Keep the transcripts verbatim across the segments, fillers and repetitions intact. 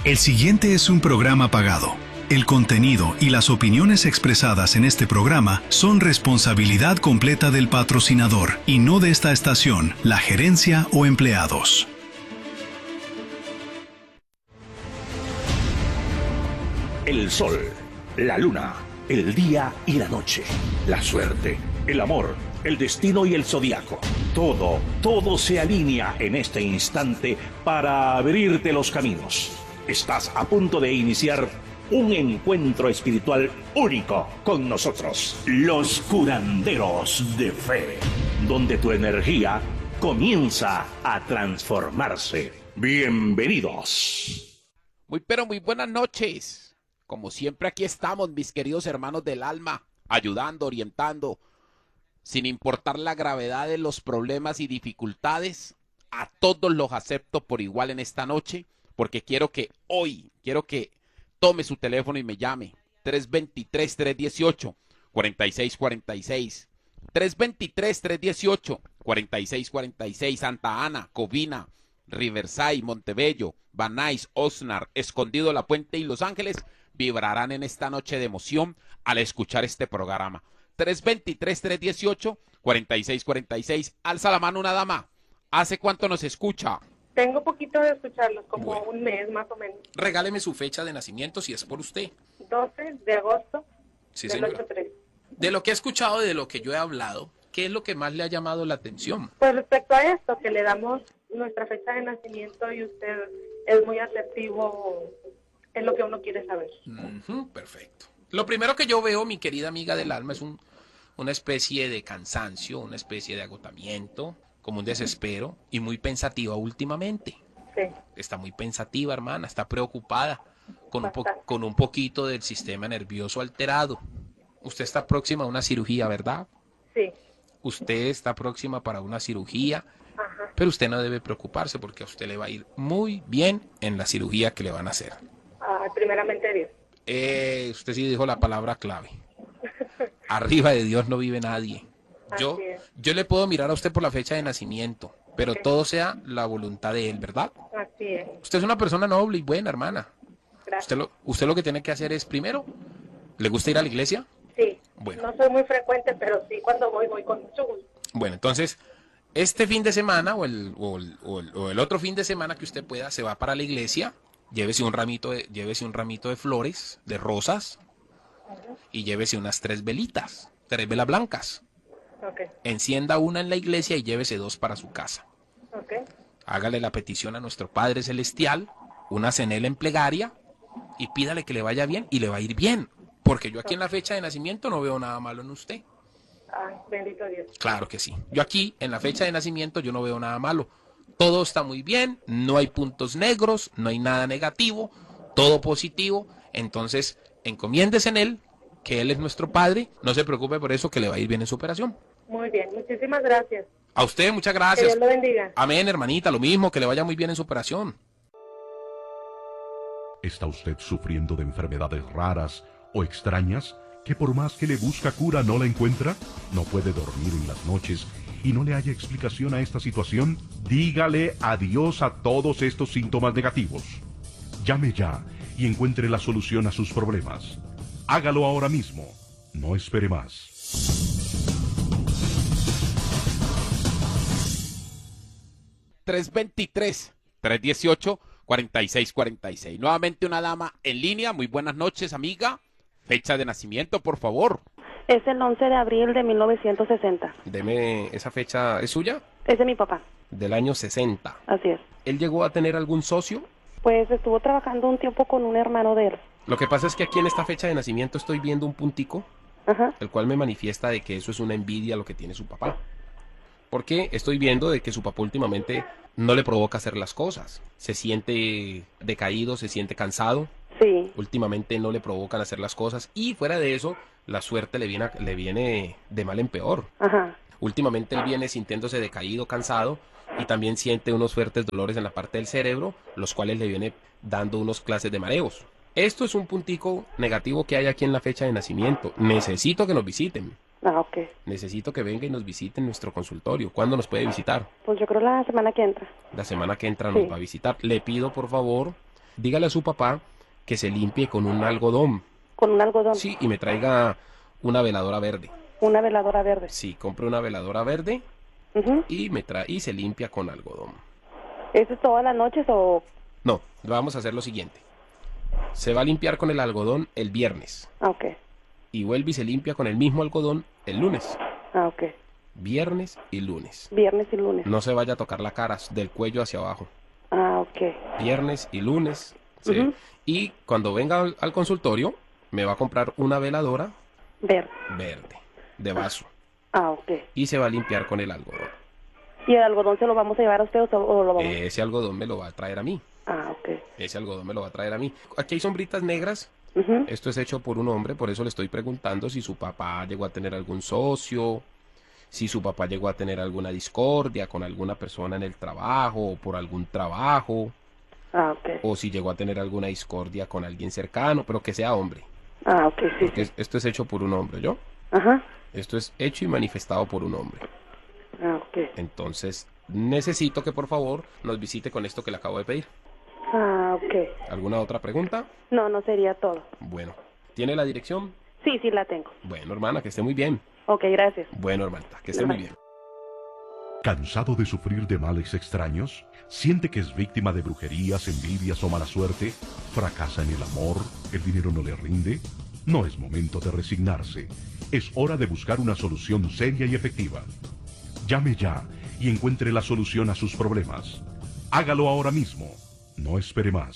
El siguiente es un programa pagado. El contenido y las opiniones expresadas en este programa son responsabilidad completa del patrocinador y no de esta estación, la gerencia o empleados. El sol, la luna, el día y la noche, la suerte, el amor, el destino y el zodiaco. Todo, todo se alinea en este instante para abrirte los caminos. Estás a punto de iniciar un encuentro espiritual único con nosotros, los curanderos de fe, donde tu energía comienza a transformarse. Bienvenidos. Muy pero muy buenas noches. Como siempre aquí estamos, mis queridos hermanos del alma, ayudando, orientando, sin importar la gravedad de los problemas y dificultades, a todos los acepto por igual en esta noche, porque quiero que hoy, quiero que tome su teléfono y me llame. tres dos tres, tres uno ocho, cuatro seis cuatro seis. tres dos tres, tres uno ocho, cuatro seis cuatro seis. Santa Ana, Covina, Riverside, Montebello, Van Nuys, Oxnard, Escondido, La Puente y Los Ángeles vibrarán en esta noche de emoción al escuchar este programa. tres dos tres, tres uno ocho, cuatro seis cuatro seis. Alza la mano una dama. ¿Hace cuánto nos escucha? Tengo poquito de escucharlos, como Bueno. un mes más o menos. Regáleme su fecha de nacimiento si es por usted. doce de agosto Sí, del señora. ochenta y tres. De lo que he escuchado y de lo que yo he hablado, ¿qué es lo que más le ha llamado la atención? Pues respecto a esto, que le damos nuestra fecha de nacimiento y usted es muy asertivo en lo que uno quiere saber. Ujú, perfecto. Lo primero que yo veo, mi querida amiga del alma, es un, una especie de cansancio, una especie de agotamiento, como un desespero, y muy pensativa últimamente. Sí, Está muy pensativa, hermana, está preocupada, con un, po- Bastante. con un poquito del sistema nervioso alterado. Usted está próxima a una cirugía, ¿verdad? sí. Usted está próxima para una cirugía, Ajá. pero usted no debe preocuparse porque a usted le va a ir muy bien en la cirugía que le van a hacer. Ah, primeramente Dios. Eh, usted sí dijo la palabra clave. Arriba de Dios no vive nadie. Yo, Así es. yo le puedo mirar a usted por la fecha de nacimiento, pero Ok. todo sea la voluntad de él, ¿verdad? Así es. Usted es una persona noble y buena, hermana. Gracias. Usted lo, usted lo que tiene que hacer es, primero, ¿le gusta ir a la iglesia? Sí. Bueno. No soy muy frecuente, pero sí, cuando voy, voy con mucho gusto. Bueno, entonces, este fin de semana o el, o el, o el- o el otro fin de semana que usted pueda, se va para la iglesia, llévese un ramito de, llévese un ramito de flores, de rosas, y llévese unas tres velitas, tres velas blancas. Ok, Encienda una en la iglesia y llévese dos para su casa. ok. Hágale la petición a nuestro Padre Celestial, una en él en plegaria, y pídale que le vaya bien, y le va a ir bien. Porque yo aquí en la fecha de nacimiento no veo nada malo en usted. Ay, bendito Dios. Claro que sí. Yo aquí, en la fecha de nacimiento, yo no veo nada malo. Todo está muy bien, no hay puntos negros, no hay nada negativo, todo positivo. Entonces, encomiéndese en él, que él es nuestro Padre. No se preocupe por eso, que le va a ir bien en su operación. Muy bien, muchísimas gracias. A usted, muchas Que gracias. Dios lo bendiga. Amén, hermanita, lo mismo, que le vaya muy bien en su operación. ¿Está usted sufriendo de enfermedades raras o extrañas que por más que le busca cura no la encuentra? ¿No puede dormir en las noches y no le haya explicación a esta situación? Dígale adiós a todos estos síntomas negativos. Llame ya y encuentre la solución a sus problemas. Hágalo ahora mismo. No espere más. tres dos tres, tres uno ocho, cuatro seis cuatro seis. Nuevamente una dama en línea. Muy buenas noches, amiga. Fecha de nacimiento, por favor. Es el once de abril de mil novecientos sesenta. Deme esa fecha. ¿Es suya? Es de mi papá, Del año sesenta. así es. ¿Él llegó a tener algún socio? Pues estuvo trabajando un tiempo con un hermano de él. Lo que pasa es que aquí en esta fecha de nacimiento estoy viendo un puntico, Ajá. el cual me manifiesta de que eso es una envidia lo que tiene su papá. Porque estoy viendo de que su papá últimamente no le provoca hacer las cosas. Se siente decaído, se siente cansado. Sí. Últimamente no le provocan hacer las cosas. Y fuera de eso, la suerte le viene, a- le viene de mal en peor. Ajá. Últimamente él viene sintiéndose decaído, cansado, y también siente unos fuertes dolores en la parte del cerebro, los cuales le viene dando unos clases de mareos. Esto es un puntico negativo que hay aquí en la fecha de nacimiento. Necesito que nos visiten. Ah, ok. Necesito que venga y nos visite en nuestro consultorio. ¿Cuándo nos puede visitar? Pues yo creo la semana que entra. La semana que entra nos Sí. va a visitar. Le pido, por favor, dígale a su papá que se limpie con un algodón. ¿Con un algodón? Sí, y me traiga una veladora verde. Una veladora verde. Sí, compre una veladora verde Uh-huh. y me trae y se limpia con algodón. ¿Eso es todas las noches o...? No, vamos a hacer lo siguiente. Se va a limpiar con el algodón el viernes. Ah, ok. Y vuelve y se limpia con el mismo algodón el lunes. Ah, ok. Viernes y lunes. Viernes y lunes. No se vaya a tocar la cara, del cuello hacia abajo. Ah, ok. Viernes y lunes. Sí. Uh-huh. Y cuando venga al, al consultorio, me va a comprar una veladora Verde. verde, de vaso. Ah, ok. Y se va a limpiar con el algodón. ¿Y el algodón se lo vamos a llevar a usted o, o lo vamos a...? Ese algodón me lo va a traer a mí. Ah, ok. Ese algodón me lo va a traer a mí. Aquí hay sombritas negras. Uh-huh. Esto es hecho por un hombre, por eso le estoy preguntando si su papá llegó a tener algún socio, si su papá llegó a tener alguna discordia con alguna persona en el trabajo o por algún trabajo, Ah, ok. o si llegó a tener alguna discordia con alguien cercano, pero que sea hombre. Ah, ok, sí. Porque sí. esto es hecho por un hombre, ¿yo? Ajá. Esto es hecho y manifestado por un hombre. Ah, ok. Entonces, necesito que por favor nos visite con esto que le acabo de pedir. Ah, ok. ¿Alguna otra pregunta? No, no sería todo. Bueno, ¿tiene la dirección? Sí, sí la tengo. Bueno, hermana, que esté muy bien. Ok, gracias. Bueno, hermanita, que esté muy bien. ¿Cansado de sufrir de males extraños? ¿Siente que es víctima de brujerías, envidias o mala suerte? ¿Fracasa en el amor? ¿El dinero no le rinde? No es momento de resignarse. Es hora de buscar una solución seria y efectiva. Llame ya y encuentre la solución a sus problemas. Hágalo ahora mismo. No espere más.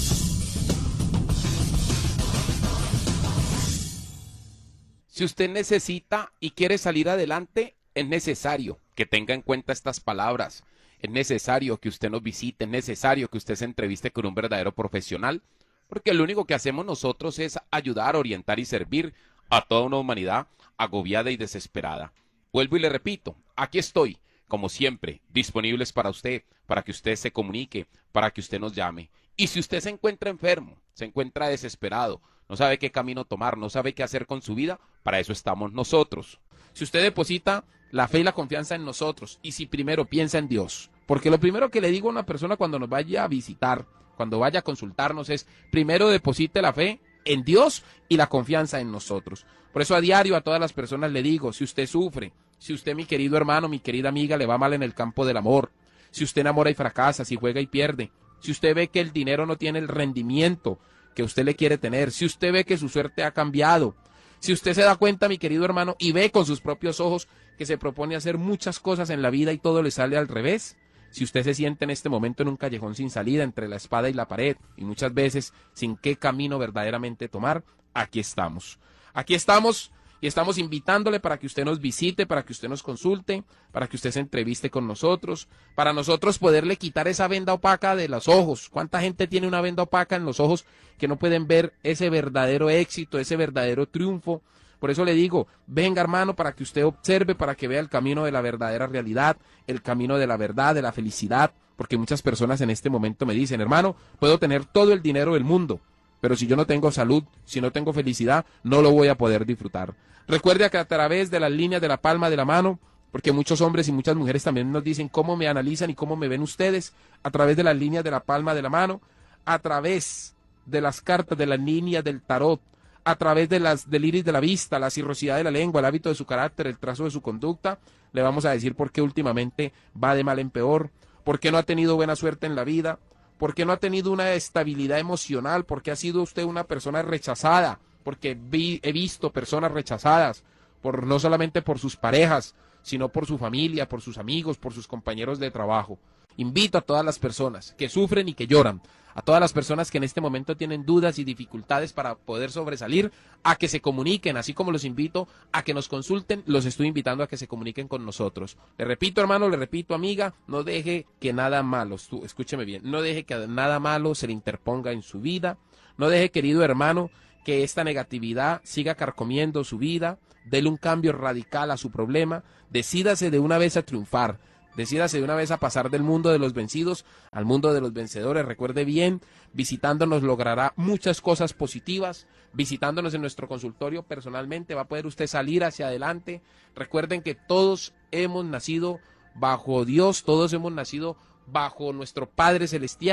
Si usted necesita y quiere salir adelante, es necesario que tenga en cuenta estas palabras. Es necesario que usted nos visite, es necesario que usted se entreviste con un verdadero profesional, porque lo único que hacemos nosotros es ayudar, orientar y servir a toda una humanidad agobiada y desesperada. Vuelvo y le repito, aquí estoy, como siempre, disponibles para usted, para que usted se comunique, para que usted nos llame. Y si usted se encuentra enfermo, se encuentra desesperado, no sabe qué camino tomar, no sabe qué hacer con su vida, para eso estamos nosotros. Si usted deposita la fe y la confianza en nosotros, y si primero piensa en Dios, porque lo primero que le digo a una persona cuando nos vaya a visitar, cuando vaya a consultarnos es, primero deposite la fe en Dios y la confianza en nosotros. Por eso a diario a todas las personas le digo, si usted sufre, si usted, mi querido hermano, mi querida amiga, le va mal en el campo del amor, si usted enamora y fracasa, si juega y pierde, si usted ve que el dinero no tiene el rendimiento que usted le quiere tener, si usted ve que su suerte ha cambiado, si usted se da cuenta, mi querido hermano, y ve con sus propios ojos que se propone hacer muchas cosas en la vida y todo le sale al revés, si usted se siente en este momento en un callejón sin salida entre la espada y la pared y muchas veces sin qué camino verdaderamente tomar, aquí estamos. Aquí estamos y estamos invitándole para que usted nos visite, para que usted nos consulte, para que usted se entreviste con nosotros, para nosotros poderle quitar esa venda opaca de los ojos. ¿Cuánta gente tiene una venda opaca en los ojos que no pueden ver ese verdadero éxito, ese verdadero triunfo? Por eso le digo, venga hermano, para que usted observe, para que vea el camino de la verdadera realidad, el camino de la verdad, de la felicidad, porque muchas personas en este momento me dicen, hermano, puedo tener todo el dinero del mundo, pero si yo no tengo salud, si no tengo felicidad, no lo voy a poder disfrutar. Recuerde que a través de las líneas de la palma de la mano, porque muchos hombres y muchas mujeres también nos dicen cómo me analizan y cómo me ven ustedes, a través de las líneas de la palma de la mano, a través de las cartas, de las líneas del tarot, a través de las del iris de la vista, la cirrosidad de la lengua, el hábito de su carácter, el trazo de su conducta, le vamos a decir por qué últimamente va de mal en peor, por qué no ha tenido buena suerte en la vida, por qué no ha tenido una estabilidad emocional, por qué ha sido usted una persona rechazada, porque vi, he visto personas rechazadas, por no solamente por sus parejas, sino por su familia, por sus amigos, por sus compañeros de trabajo. Invito a todas las personas que sufren y que lloran, a todas las personas que en este momento tienen dudas y dificultades para poder sobresalir, a que se comuniquen, así como los invito a que nos consulten, los estoy invitando a que se comuniquen con nosotros. Le repito, hermano, le repito, amiga, no deje que nada malo, escúcheme bien, no deje que nada malo se le interponga en su vida, no deje, querido hermano, que esta negatividad siga carcomiendo su vida, dele un cambio radical a su problema, decídase de una vez a triunfar. Decídase de una vez a pasar del mundo de los vencidos al mundo de los vencedores. Recuerde bien, visitándonos logrará muchas cosas positivas. Visitándonos en nuestro consultorio personalmente va a poder usted salir hacia adelante. Recuerden que todos hemos nacido bajo Dios, todos hemos nacido bajo nuestro Padre Celestial,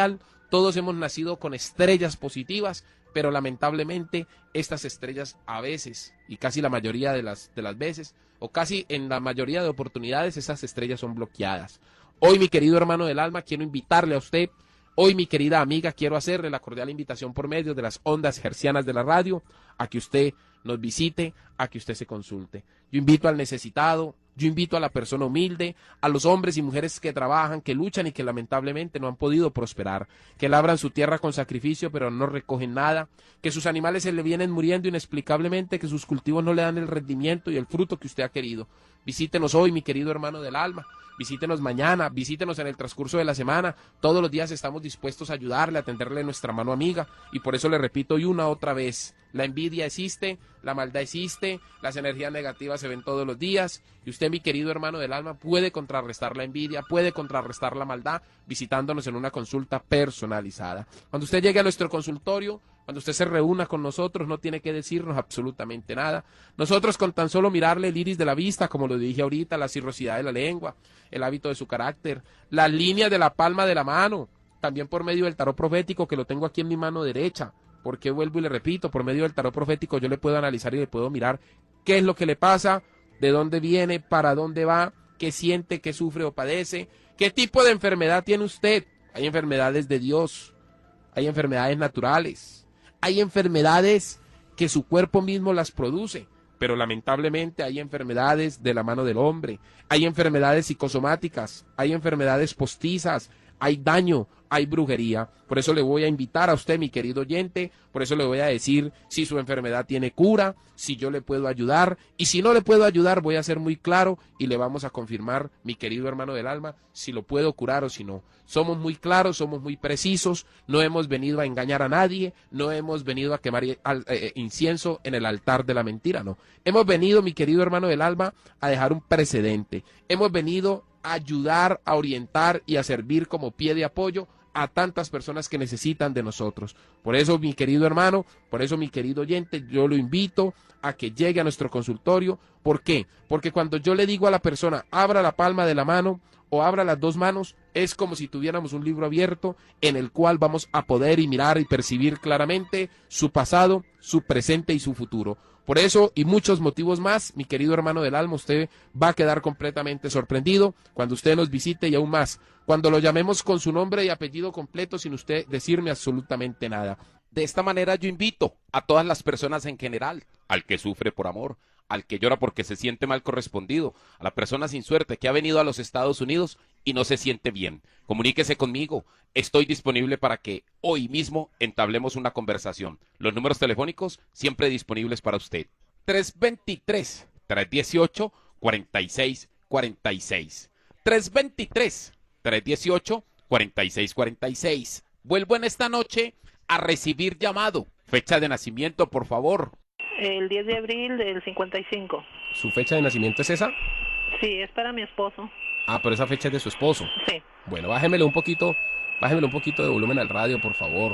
Todos hemos nacido con estrellas positivas, pero lamentablemente estas estrellas a veces, y casi la mayoría de las, de las veces, o casi en la mayoría de oportunidades, esas estrellas son bloqueadas. Hoy, mi querido hermano del alma, quiero invitarle a usted, hoy, mi querida amiga, quiero hacerle la cordial invitación por medio de las ondas hercianas de la radio, a que usted nos visite, a que usted se consulte. Yo invito al necesitado, yo invito a la persona humilde, a los hombres y mujeres que trabajan, que luchan y que lamentablemente no han podido prosperar, que labran su tierra con sacrificio pero no recogen nada, que sus animales se le vienen muriendo inexplicablemente, que sus cultivos no le dan el rendimiento y el fruto que usted ha querido. Visítenos hoy, mi querido hermano del alma, visítenos mañana, visítenos en el transcurso de la semana. Todos los días estamos dispuestos a ayudarle, a tenderle nuestra mano amiga, y por eso le repito y una otra vez, la envidia existe, la maldad existe, las energías negativas se ven todos los días, y usted, mi querido hermano del alma, puede contrarrestar la envidia, puede contrarrestar la maldad visitándonos en una consulta personalizada. Cuando usted llegue a nuestro consultorio, cuando usted se reúna con nosotros, no tiene que decirnos absolutamente nada. Nosotros, con tan solo mirarle el iris de la vista, como lo dije ahorita, la cirrosidad de la lengua, el hábito de su carácter, las líneas de la palma de la mano, también por medio del tarot profético, que lo tengo aquí en mi mano derecha, porque vuelvo y le repito, por medio del tarot profético yo le puedo analizar y le puedo mirar qué es lo que le pasa, de dónde viene, para dónde va, qué siente, qué sufre o padece, qué tipo de enfermedad tiene usted. Hay enfermedades de Dios, hay enfermedades naturales, hay enfermedades que su cuerpo mismo las produce, pero lamentablemente hay enfermedades de la mano del hombre, hay enfermedades psicosomáticas, hay enfermedades postizas, hay daño, hay brujería. Por eso le voy a invitar a usted, mi querido oyente, por eso le voy a decir si su enfermedad tiene cura, si yo le puedo ayudar, y si no le puedo ayudar voy a ser muy claro y le vamos a confirmar, mi querido hermano del alma, si lo puedo curar o si no. Somos muy claros, somos muy precisos, no hemos venido a engañar a nadie, no hemos venido a quemar eh, eh, incienso en el altar de la mentira, no. Hemos venido, mi querido hermano del alma, a dejar un precedente. Hemos venido a ayudar, a orientar y a servir como pie de apoyo a tantas personas que necesitan de nosotros. Por eso, mi querido hermano, por eso, mi querido oyente, yo lo invito a que llegue a nuestro consultorio. ¿Por qué? Porque cuando yo le digo a la persona, abra la palma de la mano o abra las dos manos, es como si tuviéramos un libro abierto en el cual vamos a poder y mirar y percibir claramente su pasado, su presente y su futuro. Por eso y muchos motivos más, mi querido hermano del alma, usted va a quedar completamente sorprendido cuando usted nos visite, y aún más, cuando lo llamemos con su nombre y apellido completo sin usted decirme absolutamente nada. De esta manera yo invito a todas las personas en general, al que sufre por amor, al que llora porque se siente mal correspondido, a la persona sin suerte que ha venido a los Estados Unidos y no se siente bien. Comuníquese conmigo, estoy disponible para que hoy mismo entablemos una conversación. Los números telefónicos siempre disponibles para usted. tres dos tres, tres uno ocho, cuatro seis cuatro seis. tres dos tres, tres uno ocho, cuatro seis cuatro seis. Vuelvo en esta noche a recibir llamado. Fecha de nacimiento, por favor. El diez de abril del cincuenta y cinco. ¿Su fecha de nacimiento es esa? Sí, es para mi esposo. Ah, pero esa fecha es de su esposo. Sí. Bueno, bájemelo un poquito, bájemelo un poquito de volumen al radio, por favor.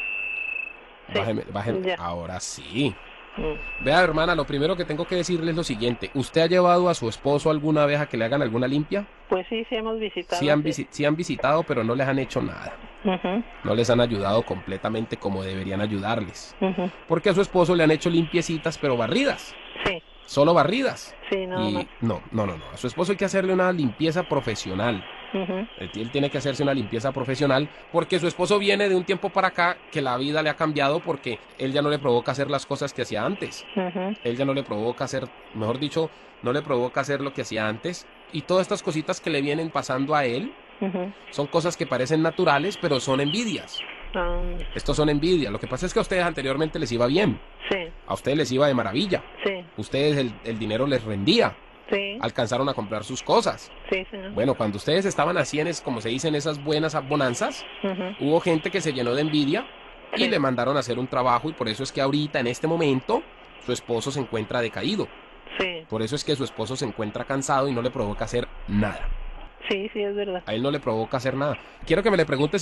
Sí, Bájeme, bájeme. ya. Ahora sí. Mm. Vea, hermana, lo primero que tengo que decirle es lo siguiente. ¿Usted ha llevado a su esposo alguna vez a que le hagan alguna limpia? Pues sí, sí hemos visitado. Sí han, sí. visi- sí han visitado, pero no les han hecho nada. Ujú, No les han ayudado completamente como deberían ayudarles. ujú. Porque a su esposo le han hecho limpiecitas, pero barridas. Sí, Solo barridas. sí, no, y no. no, no, no, no. A su esposo hay que hacerle una limpieza profesional. Ujú, Él, él tiene que hacerse una limpieza profesional porque su esposo viene de un tiempo para acá que la vida le ha cambiado porque él ya no le provoca hacer las cosas que hacía antes. ujú. Él ya no le provoca hacer, mejor dicho, no le provoca hacer lo que hacía antes. Y todas estas cositas que le vienen pasando a él Ujú. son cosas que parecen naturales, pero son envidias. Ah, Estos son envidias. Lo que pasa es que a ustedes anteriormente les iba bien. sí, A ustedes les iba de maravilla. sí, Ustedes el, el dinero les rendía. sí, Alcanzaron a comprar sus cosas. sí, señor. Bueno, cuando ustedes estaban así en, es- como se dicen, esas buenas bonanzas, Ujú, hubo gente que se llenó de envidia y Sí. le mandaron a hacer un trabajo, y por eso es que ahorita, en este momento, su esposo se encuentra decaído. Sí, Por eso es que su esposo se encuentra cansado y no le provoca hacer nada. sí, sí, es verdad. A él no le provoca hacer nada. Quiero que me le pregunte